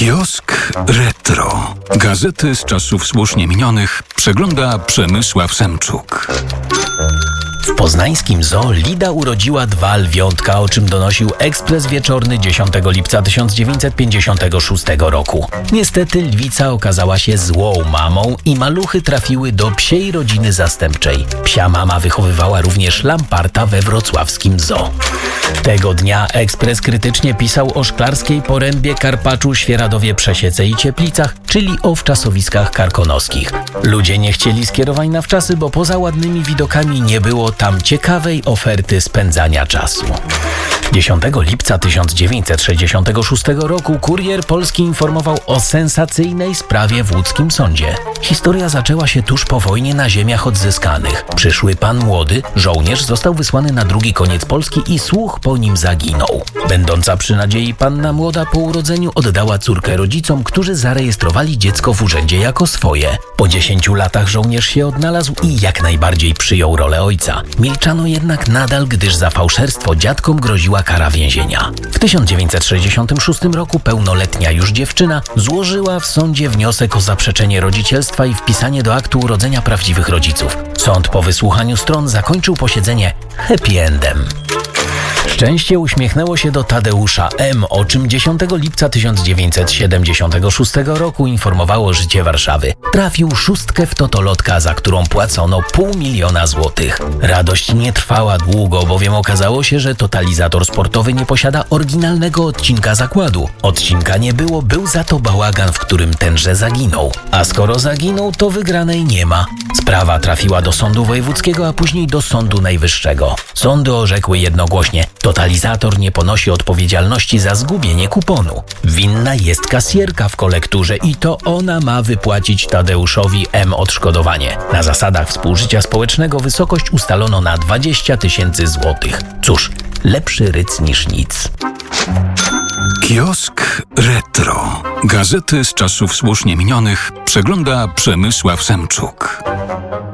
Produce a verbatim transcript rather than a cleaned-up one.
Kiosk Retro. Gazety z czasów słusznie minionych przegląda Przemysław Semczuk. W poznańskim zoo Lida urodziła dwa lwiątka, o czym donosił Ekspres Wieczorny dziesiątego lipca tysiąc dziewięćset pięćdziesiątego szóstego roku. Niestety lwica okazała się złą mamą i maluchy trafiły do psiej rodziny zastępczej. Psia mama wychowywała również lamparta we wrocławskim zoo. Tego dnia Ekspres krytycznie pisał o Szklarskiej Porębie, Karpaczu, Świeradowie, Przesiece i Cieplicach, czyli o wczasowiskach karkonoskich. Ludzie nie chcieli skierowań na wczasy, bo poza ładnymi widokami nie było tam ciekawej oferty spędzania czasu. dziesiątego lipca tysiąc dziewięćset sześćdziesiątego szóstego roku Kurier Polski informował o sensacyjnej sprawie w łódzkim sądzie. Historia zaczęła się tuż po wojnie na ziemiach odzyskanych. Przyszły pan młody, żołnierz, został wysłany na drugi koniec Polski i słuch po nim zaginął. Będąca przy nadziei panna młoda po urodzeniu oddała córkę rodzicom, którzy zarejestrowali dziecko w urzędzie jako swoje. Po dziesięciu latach żołnierz się odnalazł i jak najbardziej przyjął rolę ojca. Milczano jednak nadal, gdyż za fałszerstwo dziadkom groziła kara więzienia. W tysiąc dziewięćset sześćdziesiątym szóstym roku pełnoletnia już dziewczyna złożyła w sądzie wniosek o zaprzeczenie rodzicielstwa i wpisanie do aktu urodzenia prawdziwych rodziców. Sąd po wysłuchaniu stron zakończył posiedzenie happy endem. Szczęście uśmiechnęło się do Tadeusza M., o czym dziesiątego lipca tysiąc dziewięćset siedemdziesiątego szóstego roku informowało Życie Warszawy. Trafił szóstkę w totolotka, za którą płacono pół miliona złotych. Radość nie trwała długo, bowiem okazało się, że totalizator sportowy nie posiada oryginalnego odcinka zakładu. Odcinka nie było, był za to bałagan, w którym tenże zaginął. A skoro zaginął, to wygranej nie ma. Sprawa trafiła do Sądu Wojewódzkiego, a później do Sądu Najwyższego. Sądy orzekły jednogłośnie: totalizator nie ponosi odpowiedzialności za zgubienie kuponu. Winna jest kasjerka w kolekturze i to ona ma wypłacić Tadeuszowi M. odszkodowanie. Na zasadach współżycia społecznego wysokość ustalono na dwadzieścia tysięcy złotych. Cóż, lepszy ryc niż nic. Kiosk Retro. Gazety z czasów słusznie minionych przegląda Przemysław Semczuk.